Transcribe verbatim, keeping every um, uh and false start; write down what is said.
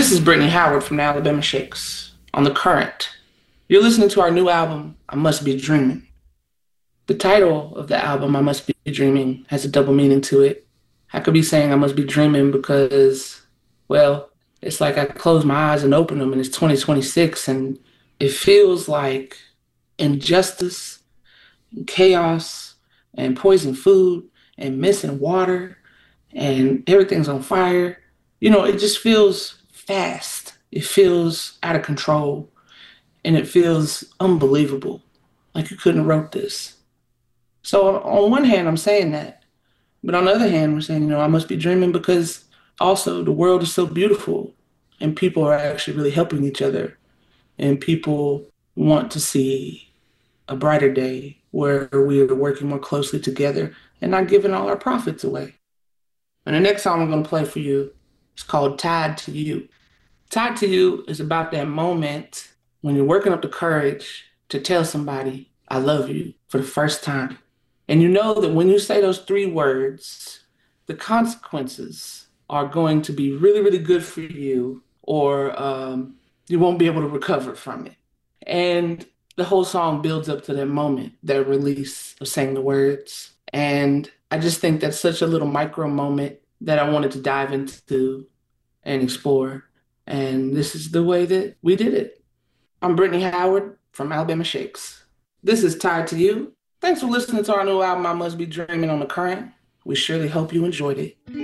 This is Brittany Howard from the Alabama Shakes on The Current. You're listening to our new album, I Must Be Dreaming. The title of the album, I Must Be Dreaming, has a double meaning to it. I could be saying I must be dreaming because, well, it's like I close my eyes and open them and it's twenty twenty-six and it feels like injustice, and chaos, and poison food, and missing water, and everything's on fire. You know, it just feels fast. It feels out of control. And it feels unbelievable. Like you couldn't have wrote this. So on one hand, I'm saying that. But on the other hand, we're saying, you know, I must be dreaming because also the world is so beautiful and people are actually really helping each other. And people want to see a brighter day where we are working more closely together and not giving all our profits away. And the next song I'm going to play for you is called Tied to You. Tied to You is about that moment when you're working up the courage to tell somebody, I love you for the first time. And you know that when you say those three words, the consequences are going to be really, really good for you, or um, you won't be able to recover from it. And the whole song builds up to that moment, that release of saying the words. And I just think that's such a little micro moment that I wanted to dive into and explore. And this is the way that we did it. I'm Brittany Howard from Alabama Shakes. This is Tied to You. Thanks for listening to our new album, I Must Be Dreaming on The Current. We surely hope you enjoyed it.